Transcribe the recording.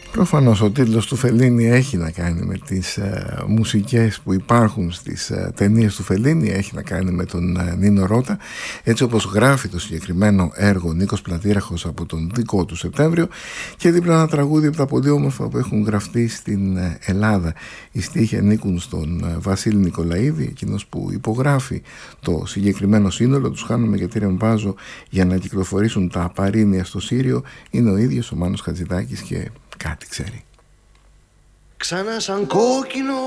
Προφανώς ο τίτλος του Φελίνι έχει να κάνει με τις μουσικές που υπάρχουν στις ταινίες του Φελίνι, έχει να κάνει με τον Νίνο Ρώτα, έτσι όπως γράφει το συγκεκριμένο έργο Νίκος Πλατήραχος από τον δικό του Σεπτέμβριο, και δίπλα ένα τραγούδι από τα πολύ όμορφα που έχουν γραφτεί στην Ελλάδα. Οι στίχοι ανήκουν στον Βασίλη Νικολαίδη, εκείνος που υπογράφει το συγκεκριμένο σύνολο. Τους χάνουμε γιατί ρεμβάζω για να κυκλοφορήσουν τα Παρίνια στο Σύριο. Είναι ο ίδιος ο Μάνος Χατζηδάκης και κάτι ξέρει. Ξανά σαν κόκκινο